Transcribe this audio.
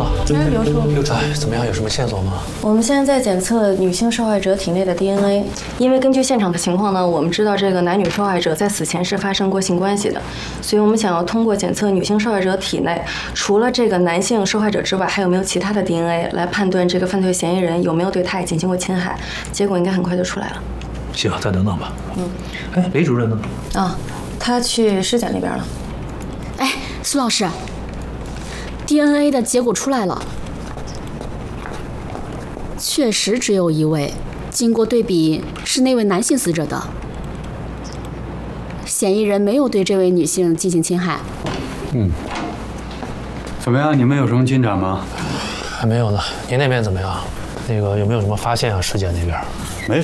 啊， 哎，刘叔， 哎，怎么样？有什么线索吗？ 我们现在在检测女性受害者体内的 DNA， 因为根据现场的情况呢，我们知道这个男女受害者在死前是发生过性关系的，所以我们想要通过检测女性受害者体内除了这个男性受害者之外，还有没有其他的 DNA 来判断这个犯罪嫌疑人有没有对她也进行过侵害。结果应该很快就出来了。 行，再等等吧。哎，雷主任呢？ 啊，他去尸检那边了。 哎，苏老师 ，DNA 的结果出来了，确实只有一位，经过对比是那位男性死者的，嫌疑人没有对这位女性进行侵害。 怎么样？你们有什么进展吗？ 还没有呢。您那边怎么样？那个有没有什么发现啊？尸检那边？